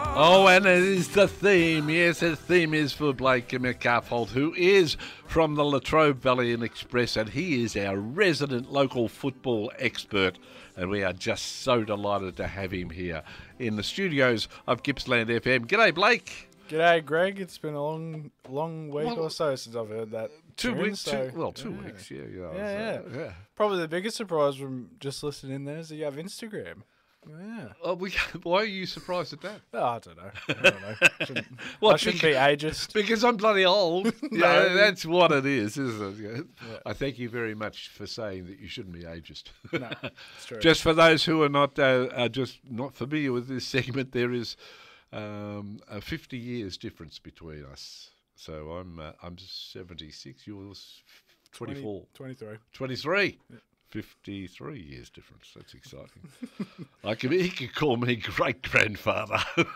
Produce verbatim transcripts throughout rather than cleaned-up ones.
Oh, and it is the theme. Yes, the theme is for Blake McCarfold, who is from the Latrobe Valley and Express, and he is our resident local football expert. And we are just so delighted to have him here in the studios of Gippsland F M. G'day, Blake. G'day, Greg. It's been a long, long week Well, or so since I've heard that. Two tune, weeks, so, two, well, two yeah. weeks, yeah, yeah, Yeah, so, yeah. yeah. Probably the biggest surprise from just listening in there is that you have Instagram. Yeah. Oh, we, why are you surprised at that? Oh, I don't know. I don't know. Shouldn't, Well, I shouldn't be ageist. Because I'm bloody old. No. Yeah, that's what it is, isn't it? Yeah. Yeah. I thank you very much for saying that you shouldn't be ageist. No, it's true. Just for those who are not uh, are just not familiar with this segment, there is um, a fifty years difference between us. So I'm uh, I'm seventy-six. You're twenty-four. twenty-three. twenty-three. Yeah. fifty-three years difference. That's exciting. I can, he could call me great grandfather.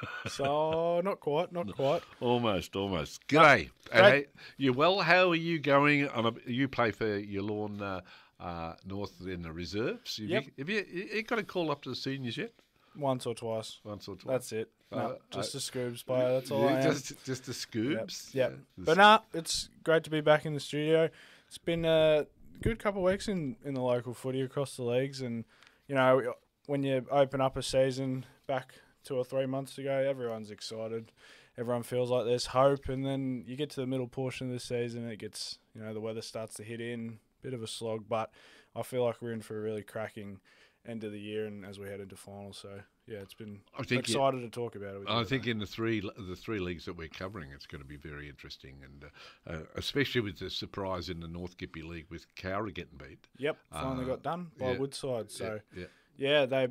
So, not quite, not quite. Almost, almost. G'day. And Great. hey, you well? How are you going? On a, you play for your lawn uh, uh, North in the reserves. Have, Yep. you, have you, you got a call up to the seniors yet? Once or twice. Once or twice. That's it. No, Uh, just uh, a Scoobs player. That's all Yeah, I am. just, just the scoobs. Yep. Yeah. But nah, it's great to be back in the studio. It's been a good couple of weeks in, in the local footy across the leagues, and you know when you open up a season back two or three months ago, everyone's excited. Everyone feels like there's hope, and then you get to the middle portion of the season, it gets you know the weather starts to hit in, bit of a slog, but I feel like we're in for a really cracking end of the year, and as we head into finals, so. Yeah, it's been I think excited to talk about it. With I you think today. in the three the three leagues that we're covering, it's going to be very interesting, and uh, uh, especially with the surprise in the North Gippy League with Cowra getting beat. Yep, finally Uh, got done by yeah, Woodside. So yeah, yeah, they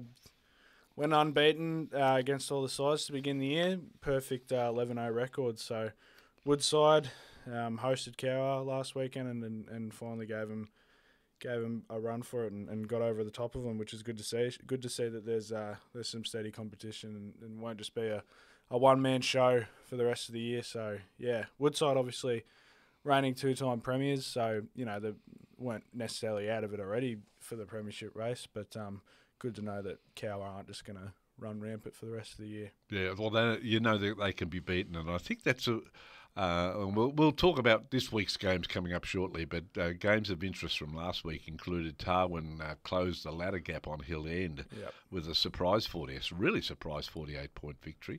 went unbeaten uh, against all the sides to begin the year. Perfect uh, eleven oh record. So Woodside um, hosted Cowra last weekend and, and and finally gave them gave them a run for it and, and got over the top of them, which is good to see. Good to see that there's uh, there's some steady competition and, and won't just be a, a one man show for the rest of the year. So yeah, Woodside obviously reigning two time premiers, so you know they weren't necessarily out of it already for the premiership race, but um, good to know that Cowra aren't just going to run rampant for the rest of the year. yeah. Well, they, you know that they can be beaten, and I think that's a. Uh, and we'll we'll talk about this week's games coming up shortly, but uh, games of interest from last week included Tarwin uh, closed the ladder gap on Hill End Yep. with a surprise forty, a really surprise forty-eight point victory.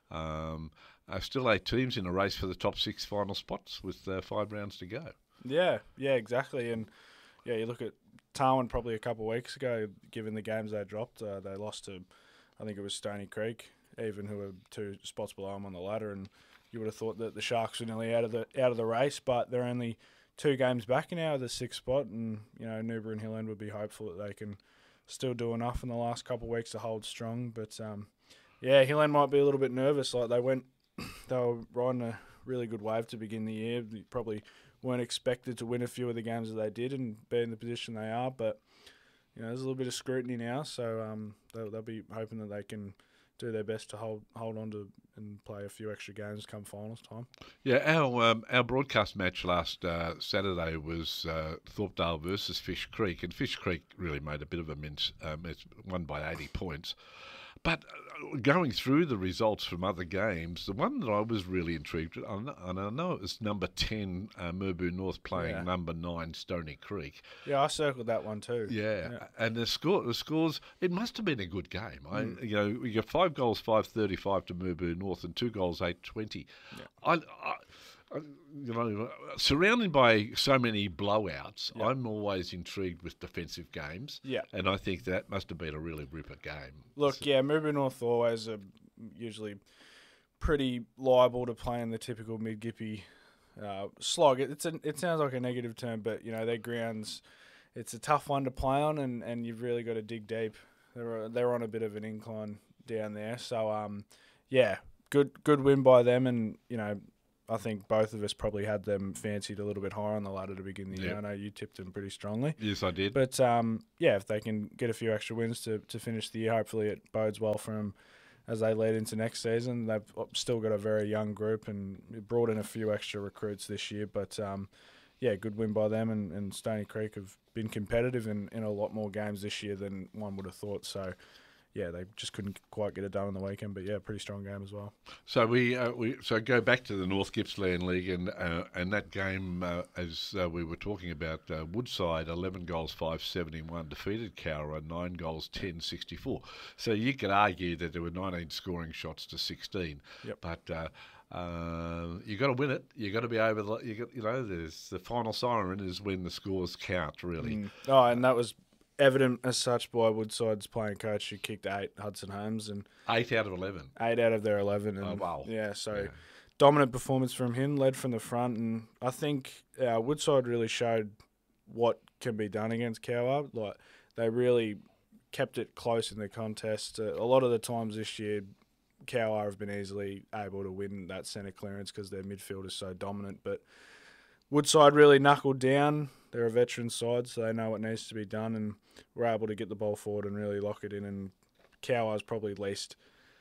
Um, uh, still eight teams in a race for the top six final spots with uh, five rounds to go. Yeah, yeah, exactly. And yeah, you look at Tarwin probably a couple of weeks ago, given the games they dropped, uh, they lost to, I think it was Stony Creek, even who were two spots below them on the ladder, and you would have thought that the Sharks were nearly out of the out of the race, but they're only two games back now of the sixth spot, and you know Newbury and Hill End would be hopeful that they can still do enough in the last couple of weeks to hold strong. But um, yeah, Hill End might be a little bit nervous. Like they went, they were riding a really good wave to begin the year. They probably weren't expected to win a few of the games that they did and be in the position they are, but you know there's a little bit of scrutiny now, so um, they'll, they'll be hoping that they can do their best to hold hold on to and play a few extra games come finals time. Yeah, our um, our broadcast match last uh, Saturday was uh, Thorpedale versus Fish Creek, and Fish Creek really made a bit of a mince. Um, it's won by eighty points. But uh, going through the results from other games, the one that I was really intrigued with, and I know it was number ten, uh, Murbu North playing Yeah. number nine, Stony Creek. Yeah, I circled that one too. Yeah, Yeah. and the score, the scores, it must have been a good game. I, Mm. you know, we got five goals, five thirty-five to Murbu North, and two goals, eight twenty. Yeah. I, I, I, you know, surrounded by so many blowouts, Yeah. I'm always intrigued with defensive games. Yeah. And I think that must have been a really ripper game. Look, So- yeah, Murbu North always are usually pretty liable to play in the typical mid-Gippy uh, slog. It, it's a, it sounds like a negative term, but, you know, their grounds, it's a tough one to play on, and, and you've really got to dig deep. They're, they're on a bit of an incline down there. So, um, yeah, good good win by them, and, you know, I think both of us probably had them fancied a little bit higher on the ladder to begin the year. Yep. I know you tipped them pretty strongly. Yes, I did. But, um, yeah, if they can get a few extra wins to, to finish the year, hopefully it bodes well for them as they lead into next season. They've still got a very young group and brought in a few extra recruits this year. But, um, yeah, good win by them. And, and Stony Creek have been competitive in, in a lot more games this year than one would have thought. So, yeah, they just couldn't quite get it done on the weekend. But yeah, pretty strong game as well. So we uh, we so go back to the North Gippsland League and uh, and that game uh, as uh, we were talking about, uh, Woodside eleven goals five seventy one defeated Cowra nine goals ten sixty four. So you could argue that there were nineteen scoring shots to sixteen, Yep. but. Uh, Uh, you got to win it. You got to be over the. You got, you know, there's the final siren is when the scores count. Really. Mm. Oh, and that was evident as such by Woodside's playing coach, who kicked eight, Hudson Holmes, and Eight out of eleven. eight out of their eleven. And Oh, wow. Yeah, so Yeah. dominant performance from him, led from the front, and I think uh, Woodside really showed what can be done against Cowra. Like they really kept it close in the contest. Uh, a lot of the times this year, Cowra have been easily able to win that centre clearance because their midfield is so dominant. But Woodside really knuckled down. They're a veteran side, so they know what needs to be done, and were able to get the ball forward and really lock it in. And Cowra's probably least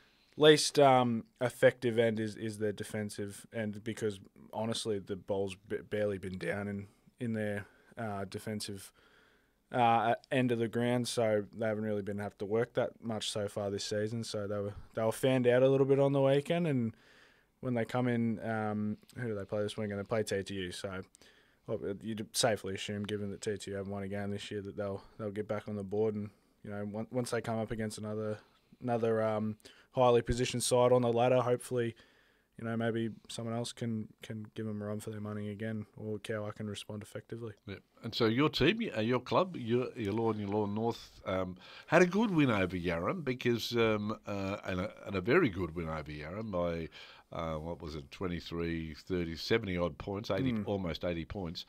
least um, effective end is, is their defensive end, because honestly the ball's b- barely been down in in their uh, defensive uh, end of the ground, so they haven't really been have to work that much so far this season. So they were they were fanned out a little bit on the weekend, and when they come in, um, who do they play this weekend? They play T T U, so well, you'd safely assume, given that T T U haven't won a game this year, that they'll they'll get back on the board. And you know, once once they come up against another another um, highly positioned side on the ladder, hopefully, you know, maybe someone else can, can give them a run for their money again, or Cowra can respond effectively. Yeah. And so your team, uh, your club, your your Law and your Law North um, had a good win over Yarram, because um, uh, and, a, and a very good win over Yarram by uh, what was it, twenty-three, thirty, seventy odd points, eighty, Mm. almost eighty points.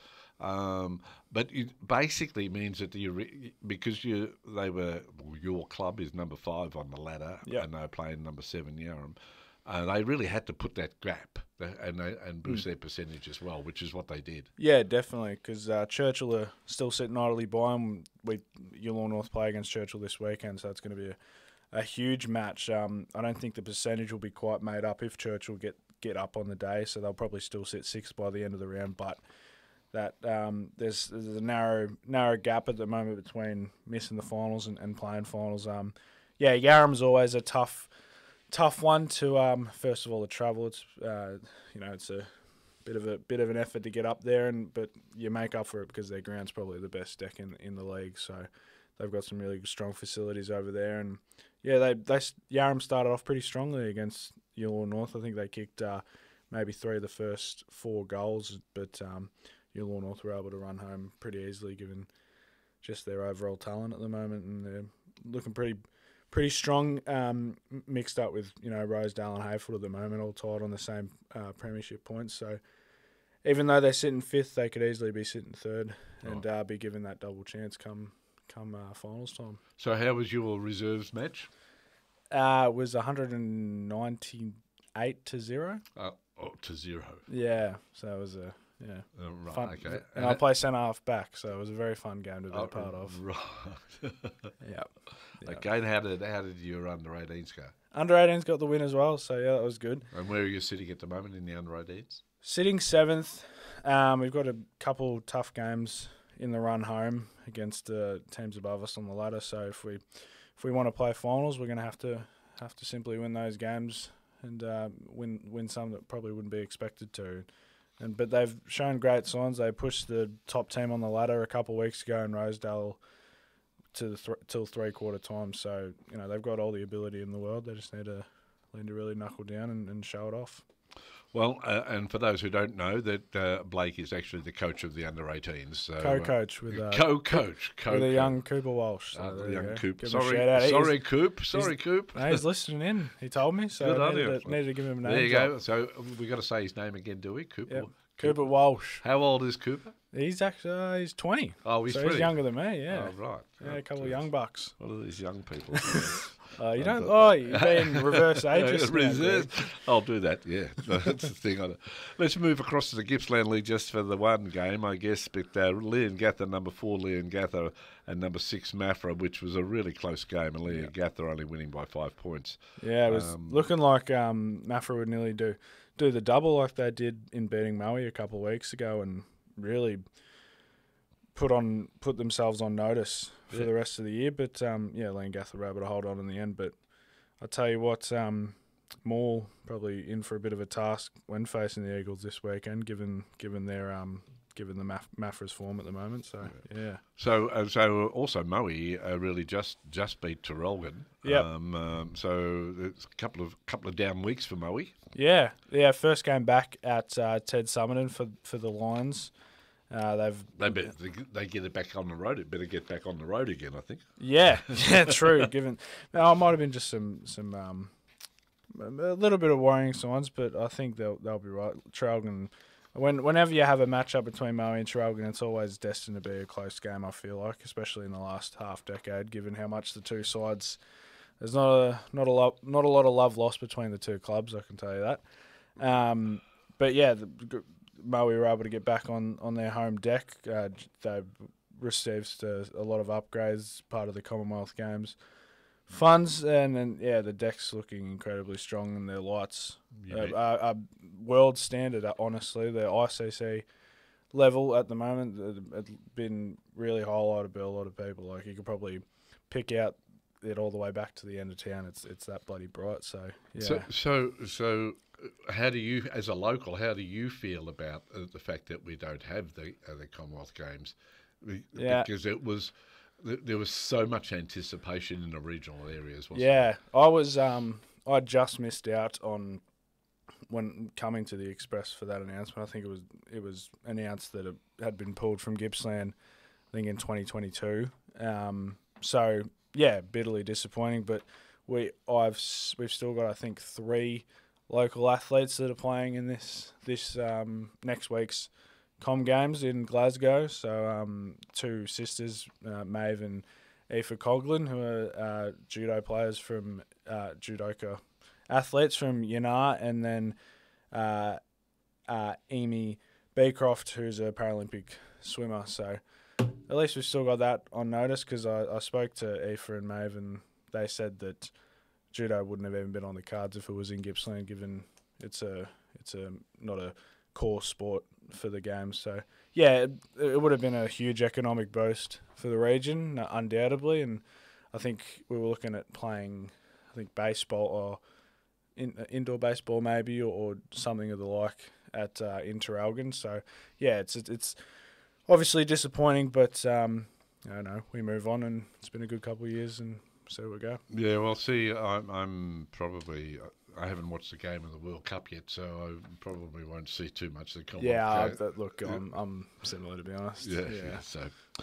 Um, but it basically means that you re- because you they were well, your club is number five on the ladder, Yep. and they're playing number seven Yarram. Uh, they really had to put that gap and they, and boost Mm. their percentage as well, which is what they did. Yeah, definitely, because uh, Churchill are still sitting idly by them. We Yallourn North play against Churchill this weekend, so it's going to be a, a huge match. Um, I don't think the percentage will be quite made up if Churchill get, get up on the day, so they'll probably still sit sixth by the end of the round. But that um, there's, there's a narrow narrow gap at the moment between missing the finals and, and playing finals. Um, yeah, Yarram's always a tough. Tough one to um, first of all the travel. It's uh, you know it's a bit of a bit of an effort to get up there, and but you make up for it because their ground's probably the best deck in in the league. So they've got some really strong facilities over there, and yeah, they they Yarram started off pretty strongly against Yallourn North. I think they kicked uh, maybe three of the first four goals, but um, Yallourn North were able to run home pretty easily given just their overall talent at the moment, and they're looking pretty. Pretty strong, um, mixed up with, you know, Rosedale and Hayfield at the moment, all tied on the same uh, premiership points. So even though they're sitting fifth, they could easily be sitting third and uh, be given that double chance come come uh, finals time. So how was your reserves match? Uh, it was one ninety-eight to zero. Uh, oh, to zero. Yeah, so it was a yeah Uh, right, fun. okay. And, And I that- play centre half back, so it was a very fun game to be oh, a part of. Right. Yeah. Yeah. Okay, and how did, how did your under eighteens go? Under eighteens got the win as well, so yeah, that was good. And where are you sitting at the moment in the under eighteens? Sitting seventh, um, we've got a couple tough games in the run home against uh, teams above us on the ladder. So if we if we want to play finals, we're going to have to have to simply win those games and uh, win win some that probably wouldn't be expected to. And but they've shown great signs. They pushed the top team on the ladder a couple of weeks ago in Rosedale to the th- till three quarter time. So you know they've got all the ability in the world. They just need to need to really knuckle down and, and show it off. Well, uh, and for those who don't know, that uh, Blake is actually the coach of the under eighteens. So, Co-coach with uh, co-coach, co with a young Cooper Walsh. So uh, there the you young go. Coop. Give him a Sorry, shout out. He sorry, is- Coop. Sorry, Coop. No, he's listening in. He told me, so Good I on needed, you. to, needed to give him a name. There you drop. go. So we got to say his name again, do we? Cooper. Yep. Cooper Walsh. How old is Cooper? He's actually uh, he's twenty. Oh, he's so twenty. he's younger than me. Yeah. Oh, right. Yeah, Oh, a couple of geez. young bucks. What are these young people? Uh, you I've don't. got- Oh, you're being reverse ageist. now, Reserve. Greg. I'll do that, yeah. That's the thing. I- Let's move across to the Gippsland League just for the one game, I guess. But uh, Leongatha, number four, Leongatha, and number six, Mafra, which was a really close game. And Leongatha only winning by five points. Yeah, it was Um, looking like um, Mafra would nearly do do the double like they did in beating Maui a couple of weeks ago, and really put on put themselves on notice for Yeah. the rest of the year. But um, yeah, Leongatha were able to hold on in the end. But I tell you what, um, Maul probably in for a bit of a task when facing the Eagles this weekend, given given their um given the Maf- Mafra's form at the moment. So yeah, So, uh, so also Moe uh, really just just beat Terrelgan. Yep. Um, um, so it's a couple of couple of down weeks for Moe. yeah, yeah. First game back at uh, Ted Summerton for for the Lions. Uh, they've They, bet, they they get it back on the road. It better get back on the road again, I think. yeah, yeah, true. Given now, it might have been just some some um a little bit of worrying signs, but I think they'll they'll be right. Traralgon, when whenever you have a matchup between Moe and Traralgon, it's always destined to be a close game. I feel like, especially in the last half decade, given how much the two sides. There's not a not a lot not a lot of love lost between the two clubs. I can tell you that. Um, but yeah, the, Moe were able to get back on, on their home deck. Uh, they received a, a lot of upgrades, part of the Commonwealth Games funds, and then yeah, the deck's looking incredibly strong, and their lights Yeah. uh, are, are world standard. uh, Honestly, their I C C level at the moment, it's been really highlighted by a lot of people. Like you could probably pick out it all the way back to the end of town. It's it's that bloody bright. So yeah, So, so, so, uh, how do you, as a local, how do you feel about uh, the fact that we don't have the uh, the Commonwealth Games? Be- Yeah. Because it was th- there was so much anticipation in the regional areas. Wasn't yeah. I was um I just missed out on when coming to the Express for that announcement. I think it was it was announced that it had been pulled from Gippsland, I think in twenty twenty-two. Um, so yeah, bitterly disappointing. But we I've s- we've still got I think three local athletes that are playing in this this um, next week's Com Games in Glasgow. So um, two sisters, uh, Maeve and Aoife Coughlin, who are uh, judo players from uh, judoka athletes from Yanar, and then uh, uh, Amy Beecroft, who's a Paralympic swimmer. So at least we've still got that on notice, because I, I spoke to Aoife and Maeve, and they said that judo wouldn't have even been on the cards if it was in Gippsland, given it's a it's a not a core sport for the games. So yeah, it, it would have been a huge economic boost for the region, undoubtedly. And I think we were looking at playing, I think baseball or in, uh, indoor baseball maybe, or, or something of the like at uh, Interalgan. So yeah, it's it's obviously disappointing, but um, I don't know. We move on, and it's been a good couple of years, and so we go. Yeah, well, see, I'm, I'm probably I haven't watched the game of the World Cup yet, so I probably won't see too much of the Commonwealth. Yeah, I, Game. that, look, I'm I'm similar, to be honest. Yeah, yeah. yeah, so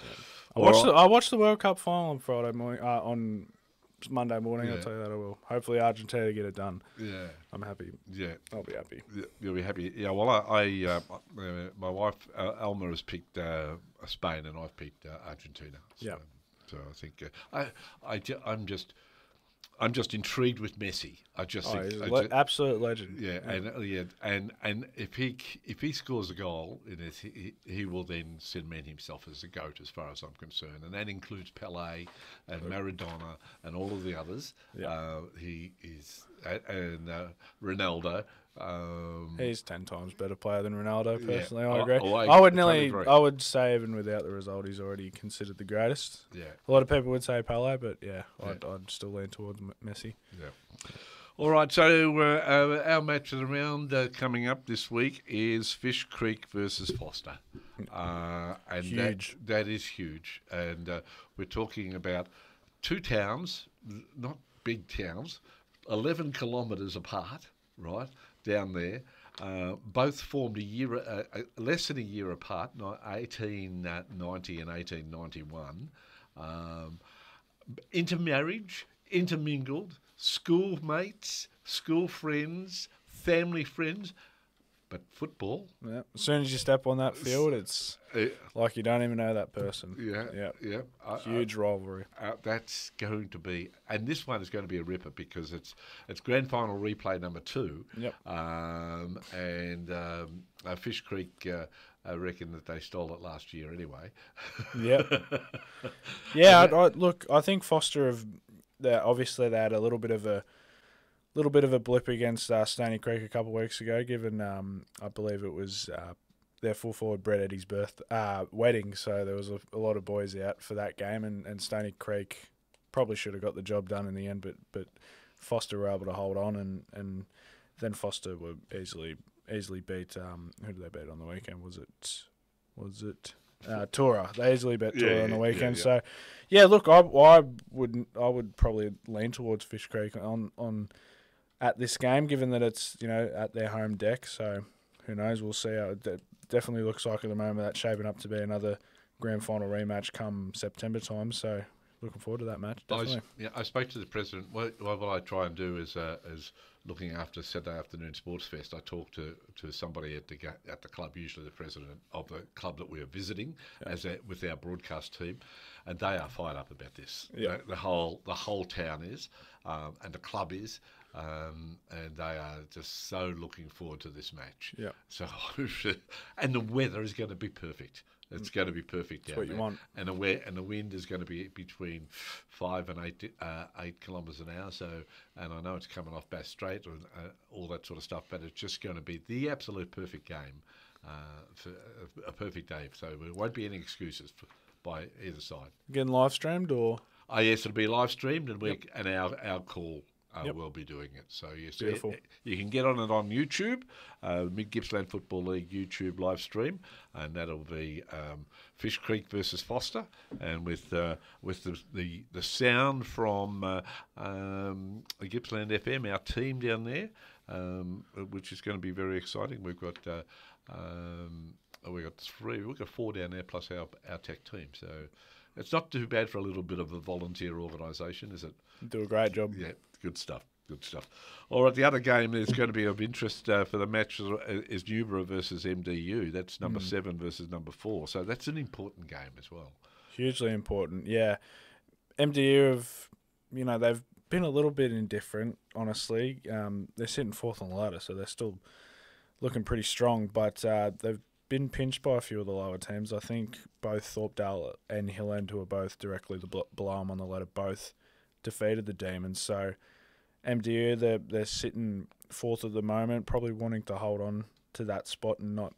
I watched All the, right. I watched the World Cup final on Friday morning. Uh, on Monday morning, Yeah. I'll tell you that I will. Hopefully, Argentina get it done. yeah, I'm happy. yeah. I'll be happy. Yeah, you'll be happy. Yeah, well, I, I uh, uh, my wife uh, Alma has picked uh, Spain, and I've picked uh, Argentina. So, Yeah. So I think uh, I, I, ju- I'm just, I'm just intrigued with Messi. I just Oh, think, he's I a le- ju- absolute legend. yeah, and uh, yeah, and and if he c- if he scores a goal in it, he, he will then cement himself as a goat, as far as I'm concerned, and that includes Pelé and Maradona and all of the others. Yeah. Uh, he is a- and uh, Ronaldo. Um, He's ten times better player than Ronaldo. Yeah. Personally, I Oh, agree. oh, I I would totally nearly, agree. I would say even without the result, he's already considered the greatest. yeah. A lot of people would say Pele, but yeah, Yeah. I'd, I'd still lean towards M- Messi. Yeah. All right, so uh, uh, our match of the round uh, coming up this week is Fish Creek versus Foster. Uh, and Huge. That, that is huge. And uh, we're talking about two towns, n- not big towns, eleven kilometres apart, right, down there. Uh, both formed a year, uh, uh, less than a year apart, ni- eighteen ninety and eighteen ninety-one. Um, intermarriage, intermingled, school mates, school friends, family friends, but football, Yeah. As soon as you step on that field, it's uh, like you don't even know that person. yeah, Yeah. yeah, uh, Huge rivalry. Uh, that's going to be, and this one is going to be a ripper because it's it's grand final replay number two. Yep. Um, and um, uh, Fish Creek, uh, I reckon that they stole it last year anyway. Yep. Yeah, I, I, look, I think Foster have, they obviously they had a little bit of a little bit of a blip against uh, Stony Creek a couple of weeks ago, given um, I believe it was uh, their full forward Brett Eddie's birth uh, wedding, so there was a, a lot of boys out for that game, and, and Stony Creek probably should have got the job done in the end, but but Foster were able to hold on, and, and then Foster were easily easily beat. Um, who did they beat on the weekend? Was it was it uh, Tora? They easily beat Tora Yeah, on the yeah, weekend. yeah, yeah. So yeah, look, I I would I would probably lean towards Fish Creek on on at this game, given that it's you know at their home deck. So who knows? We'll see. How it definitely looks like at the moment that's shaping up to be another grand final rematch come September time. So looking forward to that match. I, Definitely. s- yeah, I spoke to the president. What, what I try and do is, uh, is looking after Saturday afternoon sports fest. I talk to, to somebody at the ga- at the club, usually the president of the club that we are visiting, Yeah. as a, with our broadcast team, and they are fired up about this. Yeah. The, the whole the whole town is, um, and the club is. Um, and they are just so looking forward to this match. Yeah. So, and the weather is going to be perfect. It's going to be perfect. That's down what you there. want. And the we- and the wind is going to be between five and eight uh, eight kilometres an hour. So, and I know it's coming off Bass Strait and uh, all that sort of stuff, but it's just going to be the absolute perfect game, uh, for a, a perfect day. So there won't be any excuses for, by either side. Getting live streamed or Oh yes, it'll be live streamed, and we Yep. and our our call. Uh, Yep. will be doing it. So yes, Beautiful. it- you can get on it on YouTube, uh, Mid Gippsland Football League YouTube live stream, and that'll be um, Fish Creek versus Foster, and with uh, with the, the the sound from uh, um, Gippsland F M, our team down there, um, which is going to be very exciting. We've got. Uh, um, we've got three, we've got four down there plus our our tech team. So it's not too bad for a little bit of a volunteer organisation, is it? do a great job. Yeah, good stuff. Good stuff. All right, the other game that's going to be of interest uh, for the match is, is Newborough versus M D U. That's number Mm. seven versus number four. So that's an important game as well. Hugely important. Yeah. M D U have, you know, they've been a little bit indifferent, honestly. Um, they're sitting fourth on the ladder, so they're still looking pretty strong, but uh, they've been pinched by a few of the lower teams. I think both Thorpedale and Hill End, who are both directly the bl- below them on the ladder, both defeated the Demons. So M D U, they're, they're sitting fourth at the moment, probably wanting to hold on to that spot and not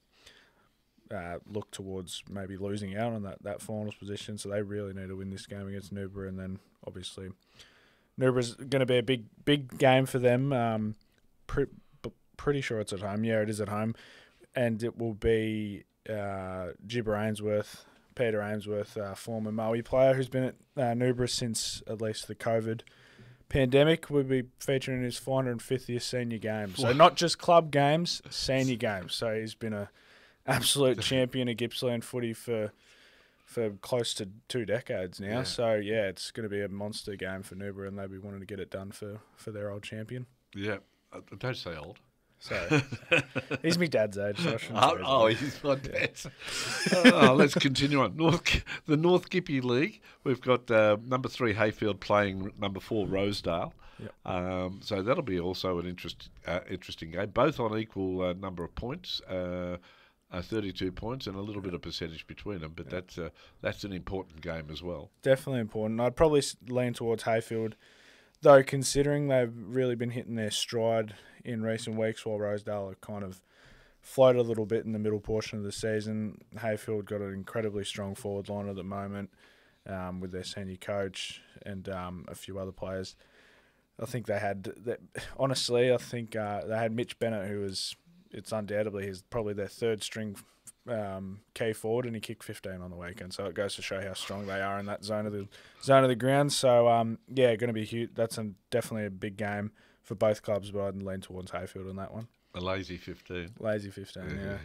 uh, look towards maybe losing out on that, that finals position. So they really need to win this game against Newborough, and then obviously Newborough's going to be a big big game for them. Um, pre- b- pretty sure it's at home. Yeah, it is at home, and it will be uh, Gibber Ainsworth, Peter Ainsworth, uh, former Maui player who's been at uh, Newborough since at least the COVID pandemic, will be featuring in his four hundred fiftieth senior game. So not just club games, senior games. So he's been a absolute champion of Gippsland footy for for close to two decades now. Yeah. So yeah, it's going to be a monster game for Newborough, and they'll be wanting to get it done for, for their old champion. Yeah, uh, don't say old. So he's my dad's age, so I shouldn't Oh, say his oh age. he's my dad. oh, let's continue on. North, the North Gippy League. We've got uh, number three Hayfield playing number four Rosedale. Yep. Um, so that'll be also an interest, uh, interesting game. Both on equal uh, number of points, uh, uh, thirty-two points, and a little bit of percentage between them. But that's uh, that's an important game as well. Definitely important. I'd probably s- lean towards Hayfield, though, considering they've really been hitting their stride in recent weeks, while Rosedale have kind of floated a little bit in the middle portion of the season. Hayfield got an incredibly strong forward line at the moment um, with their senior coach and um, a few other players. I think they had, that, honestly, I think uh, they had Mitch Bennett, who was, it's undoubtedly his probably their third string um, key forward, and he kicked fifteen on the weekend. So it goes to show how strong they are in that zone of the zone of the ground. So um, yeah, going to be huge. That's a, definitely a big game for both clubs, but I'd lean towards Hayfield on that one. A lazy fifteen. Lazy fifteen, yeah.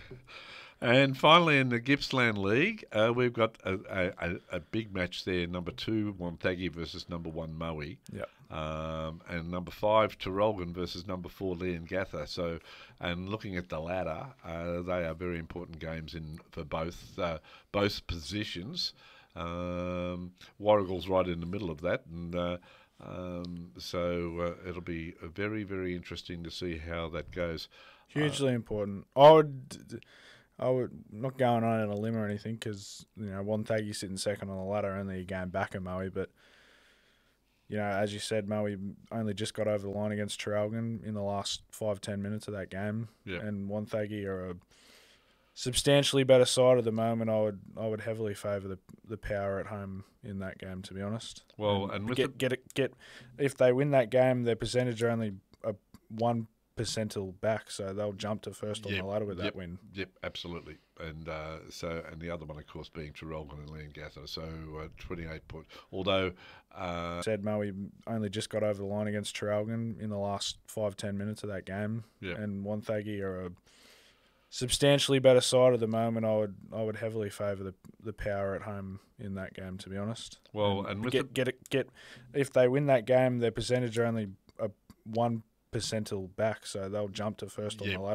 And finally, in the Gippsland League, uh, we've got a, a, a big match there. Number two, Wonthaggi versus number one, Maui. Yep. Um, and number five, Tarolgan versus number four, Leongatha. So, and looking at the ladder, uh, they are very important games in for both uh, both positions. Um, Warrigal's right in the middle of that, and uh, um, so uh, it'll be very, very interesting to see how that goes. Hugely important. I would, I would not going on in a limb or anything, because you know Wonthaggi sitting second on the ladder, only a game back of Maui, but you know, as you said, Maui only just got over the line against Traralgon in the last five ten minutes of that game, Yeah. and Wonthaggi are a substantially better side at the moment. I would I would heavily favour the the Power at home in that game, to be honest. Well, and, and with get the, get it, get if they win that game, their percentage are only a one percentile back, so they'll jump to first on Yep, the ladder with yep, that win. Yep, absolutely. And uh, so, and the other one, of course, being Traralgon and Leongatha. So uh, twenty-eight points. Although uh, Said Moe only just got over the line against Traralgon in the last five ten minutes of that game, Yep. and Wonthaggi are a substantially better side at the moment. I would I would heavily favour the the Power at home in that game, to be honest. well, and with get the, get it, get if they win that game, their percentage are only a one percentile back, so they'll jump to first on Yep, the ladder.